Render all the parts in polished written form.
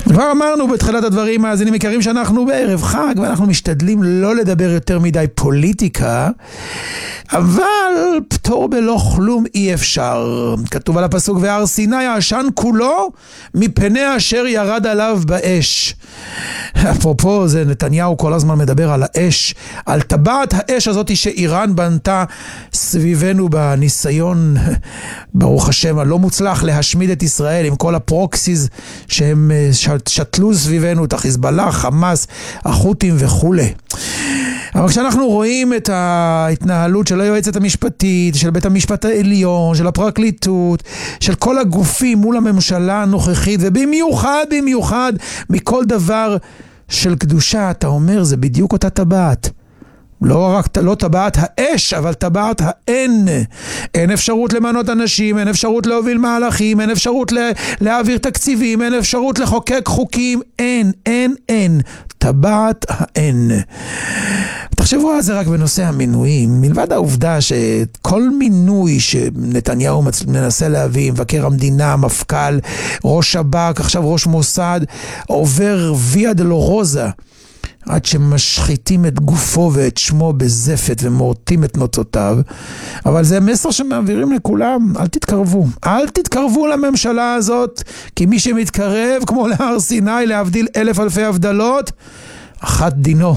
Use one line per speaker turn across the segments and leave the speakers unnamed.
כבר אמרנו בתחילת הדברים, מאזינים יקרים, שאנחנו בערב חג ואנחנו משתדלים לא לדבר יותר מדי פוליטיקה, אבל פטור בלא כלום אי אפשר. כתוב על הפסוק, והר סיני העשן כולו מפני אשר ירד עליו באש. אפרופו זה, נתניהו כל הזמן מדבר על האש, על טבעת האש הזאת שאיראן בנתה סביבנו בניסיון, ברוך השם, הלא מוצלח להשמיד את ישראל עם כל הפרוקסיז שהם שתלו סביבנו, את החיזבאללה, חמאס, החות'ים וכו'. אבל כשאנחנו רואים את ההתנהלות של היועצת המשפטית, של בית המשפט העליון, של הפרקליטות, של כל הגופים מול הממשלה הנוכחית, ובמיוחד מכל דבר של קדושה, אתה אומר, זה בדיוק אותה טבעת. לא טבעת האש, אבל טבעת האין. אין אפשרות למנות אנשים, אין אפשרות להוביל מהלכים, אין אפשרות להעביר תקציבים, אין אפשרות לחוקק חוקים, אין. טבעת האין. תחשבו על זה רק בנושא המינויים, מלבד העובדה שכל מינוי שנתניהו מנסה להביא, מבקר המדינה, מפכ"ל, ראש שב"כ, עכשיו ראש מוסד, עובר ויה דולורוזה, עד שמשחיתים את גופו ואת שמו בזפת ומורטים את נוצותיו. אבל זה מסר שמעבירים לכולם, אל תתקרבו לממשלה הזאת, כי מי שמתקרב כמו להר סיני, להבדיל אלף אלפי הבדלות, אחת דינו.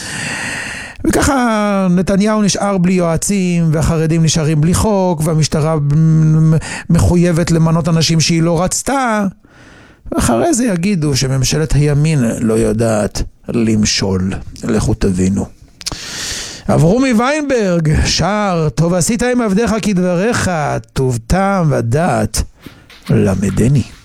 וככה נתניהו נשאר בלי יועצים, והחרדים נשארים בלי חוק, והמשטרה מחויבת למנות אנשים שהיא לא רצתה, ואחרי זה יגידו שממשלת הימין לא יודעת למשול. לכו תבינו. אברומי ויינברג שר, טוב עשית עם עבדיך כדבריך, טוב טעם ודעת למדני.